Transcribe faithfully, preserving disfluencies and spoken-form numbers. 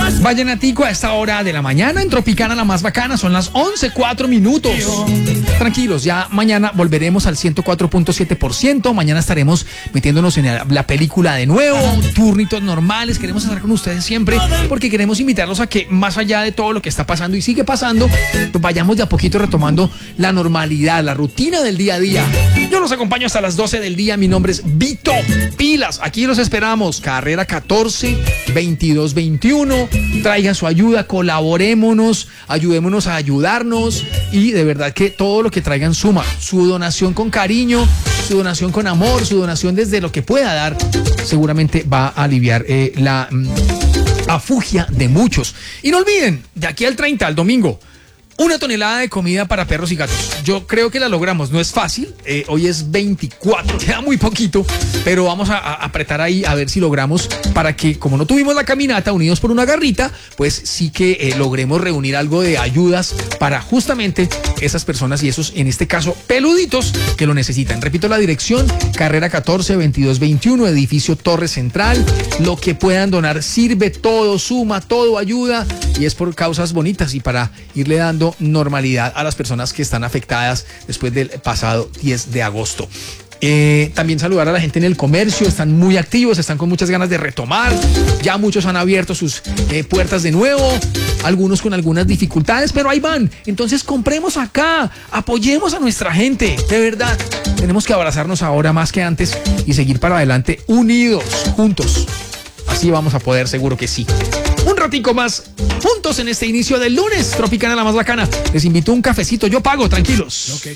Vallenatico a esta hora de la mañana en Tropicana la más bacana, son las once cuatro minutos. Tranquilos, ya mañana volveremos al ciento cuatro punto siete por ciento. Mañana estaremos metiéndonos en la película de nuevo, turnitos normales. Queremos estar con ustedes siempre porque queremos invitarlos a que más allá de todo lo que está pasando y sigue pasando, vayamos de a poquito retomando la normalidad, la rutina del día a día. Yo los acompaño hasta las doce del día. Mi nombre es Vito Pilas. Aquí los esperamos. Carrera catorce veintidós veintiuno. Traigan su ayuda, colaborémonos, ayudémonos a ayudarnos y de verdad que todo lo que traigan suma. Su donación con cariño, su donación con amor, su donación desde lo que pueda dar, seguramente va a aliviar eh, la mm, afugia de muchos. Y no olviden, de aquí al treinta, al domingo, una tonelada de comida para perros y gatos. Yo creo que la logramos, no es fácil, eh, hoy es veinticuatro, queda muy poquito, pero vamos a, a apretar ahí a ver si logramos para que, como no tuvimos la caminata unidos por una garrita, pues sí que eh, logremos reunir algo de ayudas para justamente esas personas y esos, en este caso, peluditos que lo necesitan. Repito la dirección, carrera catorce veintidós veintiuno, edificio Torre Central. Lo que puedan donar sirve, todo suma, todo ayuda y es por causas bonitas y para irle dando normalidad a las personas que están afectadas después del pasado diez de agosto. Eh, también saludar a la gente en el comercio, están muy activos, están con muchas ganas de retomar, ya muchos han abierto sus eh, puertas de nuevo, algunos con algunas dificultades, pero ahí van. Entonces compremos acá, apoyemos a nuestra gente, de verdad, tenemos que abrazarnos ahora más que antes y seguir para adelante unidos, juntos, así vamos a poder, seguro que sí. Un ratico más juntos en este inicio del lunes, Tropicana la más bacana. Les invito a un cafecito, yo pago, tranquilos. Okay.